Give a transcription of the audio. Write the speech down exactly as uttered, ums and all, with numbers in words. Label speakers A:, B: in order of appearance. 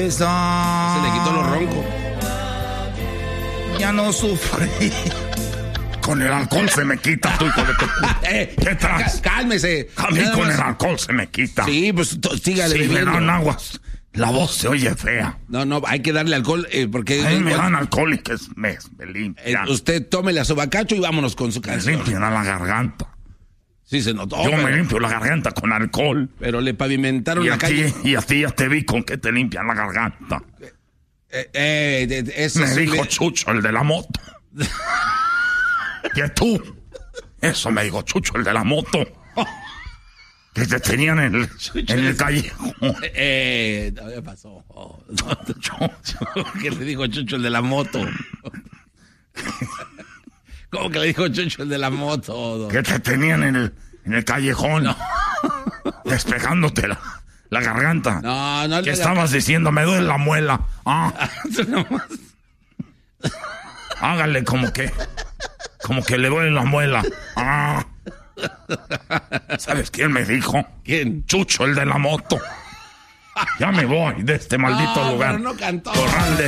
A: cabeza.
B: Se le quitó lo ronco.
A: Ya no sufrí. Con el alcohol se me quita, tú, hijo de tu...
B: Eh,
A: ¿Qué traes?
B: Cálmese.
A: A mí
B: Nada
A: con
B: más.
A: el alcohol se me quita.
B: Sí, pues to- sígale
A: Sí, me
B: bebiendo.
A: dan aguas. La voz se oye fea.
B: No, no, hay que darle alcohol eh, porque...
A: A mí me
B: eh,
A: dan alcohol y que me, me
B: eh,
A: limpian.
B: usted tome la sobacacho y vámonos con su
A: Me
B: canción.
A: limpian a la garganta.
B: Sí, se notó.
A: Yo
B: pero,
A: me limpio la garganta con alcohol.
B: pero le pavimentaron
A: Y
B: la
A: a,
B: calle.
A: ti, y a ti ya te vi con que te limpian la garganta.
B: Eh, eh, de- de- eso
A: Me
B: sí
A: dijo
B: le-
A: Chucho, el de la moto. Que tú. Eso me dijo Chucho, el de la moto. Que te tenían en el, en el callejón.
B: Eh, no, ¿qué pasó? Oh, no, ¿qué le dijo Chucho el de la moto? ¿Cómo que le dijo Chucho el de la moto?
A: Que te tenían en el, en el callejón.
B: No.
A: Despejándote la, la garganta.
B: No, no
A: Que
B: le
A: estabas diciendo, me duele la muela. Ah,
B: no.
A: hágale como que, como que le duele la muela. Ah. ¿Sabes quién me dijo?
B: ¿Quién?
A: Chucho, el de la moto. Ya me voy de este maldito
B: No,
A: lugar.
B: pero no cantó.
A: Corral de